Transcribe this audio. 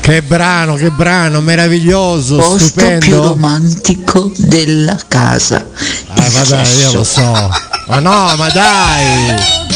Che brano meraviglioso, Posto stupendo. più romantico della casa. Ma dai, io lo so. Ma no, ma dai.